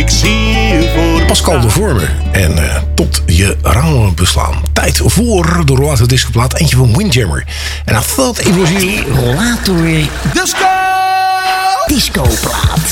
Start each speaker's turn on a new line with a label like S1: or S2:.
S1: Ik zie je voor
S2: Pascal de Vormer. En tot je ramen beslaan. Tijd voor de Rollator Discoplaat. Eentje van Windjammer. En I thought it was you.
S3: Rollator Discoplaat.